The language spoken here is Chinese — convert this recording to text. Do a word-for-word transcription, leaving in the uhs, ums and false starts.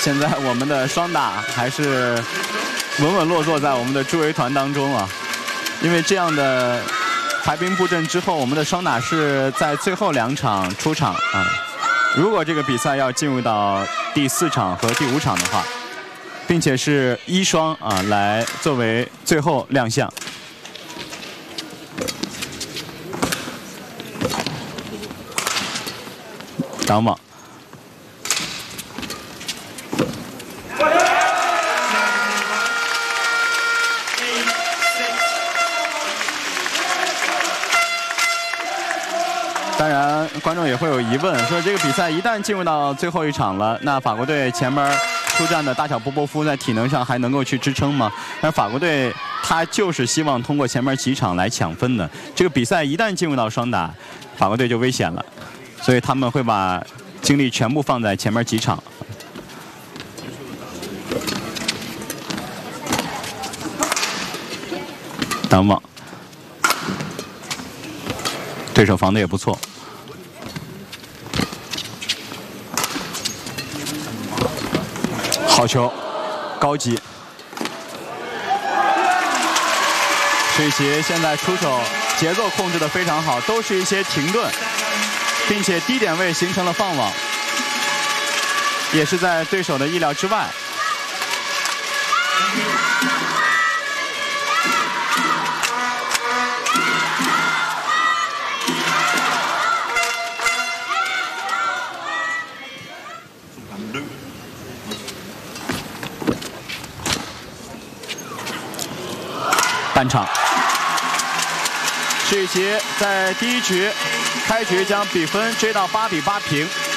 现在我们的双打还是稳稳落座在我们的助威团当中啊，因为这样的排兵布阵之后，我们的双打是在最后两场出场啊。如果这个比赛要进入到第四场和第五场的话，并且是一双啊来作为最后亮相。挡网。 当然，观众也会有疑问，说这个比赛一旦进入到最后一场了，那法国队前面出战的大小波波夫在体能上还能够去支撑吗？但法国队他就是希望通过前面几场来抢分的。这个比赛一旦进入到双打，法国队就危险了，所以他们会把精力全部放在前面几场。挡网。 对手防的也不错，好球，高级。水奇现在出手节奏控制的非常好，都是一些停顿，并且低点位形成了放网，也是在对手的意料之外。 半场，世奇在第一局开局将比分追到八比八平。